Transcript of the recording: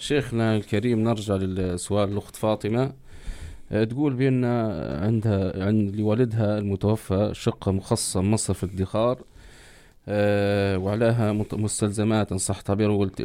شيخنا الكريم، نرجع للسؤال. الأخت فاطمة تقول بأن عند لوالدها المتوفى شقة مخصصة مصرف ادخار، وعليها مستلزمات إن صح تعبير،